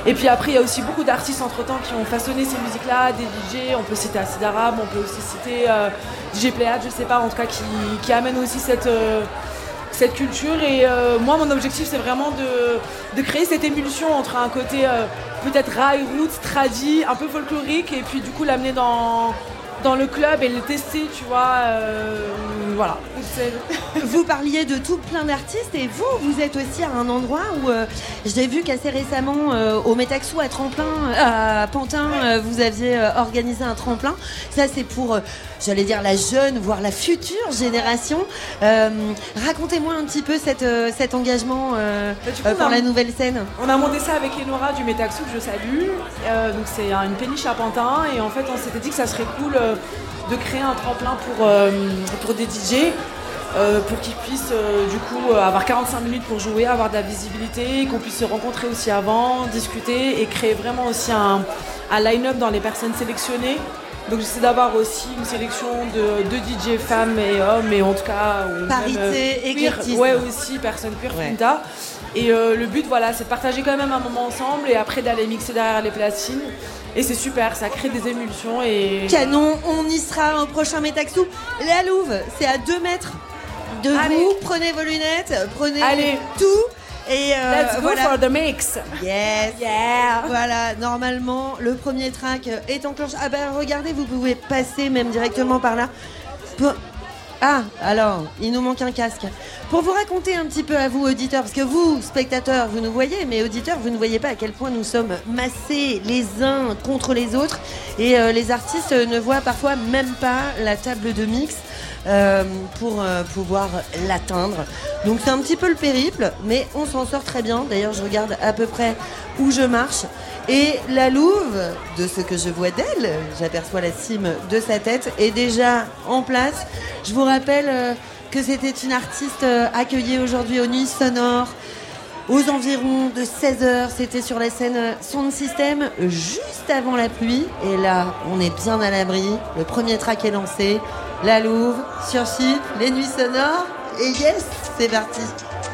Et puis après, il y a aussi beaucoup d'artistes entre-temps qui ont façonné ces musiques-là, des DJ, on peut citer Acid Arabe, on peut aussi citer DJ Pléiade, je sais pas, en tout cas qui amènent aussi cette culture. Et moi, mon objectif, c'est vraiment de créer cette émulsion entre un côté peut-être rail, roots, tradi, un peu folklorique, et puis du coup l'amener dans le club et le tester, tu vois. Voilà. Vous parliez de tout plein d'artistes et vous êtes aussi à un endroit où j'ai vu qu'assez récemment au Métaxou à Tremplin, à Pantin, vous aviez organisé un tremplin. Ça c'est pour, j'allais dire la jeune, voire la future génération. Racontez-moi un petit peu cet engagement pour la nouvelle scène. On a monté ça avec Enora du Métaxou que je salue. Donc c'est une péniche à Pantin et en fait on s'était dit que ça serait cool de créer un tremplin pour des DJ. Pour qu'ils puissent du coup avoir 45 minutes pour jouer, avoir de la visibilité, qu'on puisse se rencontrer aussi avant, discuter et créer vraiment aussi un line-up dans les personnes sélectionnées. Donc j'essaie d'avoir aussi une sélection de DJ femmes et hommes, et en tout cas parité, éclectisme. Ouais, aussi personnes queer, Finta. Et le but, voilà, c'est de partager quand même un moment ensemble et après d'aller mixer derrière les platines. Et c'est super, ça crée des émulsions. Et canon, on y sera au prochain Métaxou. La Louve, c'est à 2 mètres de vous. Prenez vos lunettes, prenez tout. Et let's go for the mix. Yes. Yeah. Voilà, normalement, le premier track est enclenché. Ah ben regardez, vous pouvez passer même directement par là. Ah, alors, il nous manque un casque. Pour vous raconter un petit peu à vous, auditeurs, parce que vous, spectateurs, vous nous voyez, mais auditeurs, vous ne voyez pas à quel point nous sommes massés les uns contre les autres. Et les artistes ne voient parfois même pas la table de mix pour pouvoir l'atteindre. Donc c'est un petit peu le périple, mais on s'en sort très bien. D'ailleurs, je regarde à peu près où je marche. Et la Louve, de ce que je vois d'elle, j'aperçois la cime de sa tête, est déjà en place. Je vous rappelle que c'était une artiste accueillie aujourd'hui aux Nuits Sonores aux environs de 16h. C'était sur la scène Sound System, juste avant la pluie. Et là, on est bien à l'abri. Le premier track est lancé. La Louve, sur Chypre, les Nuits Sonores. Et yes, c'est parti.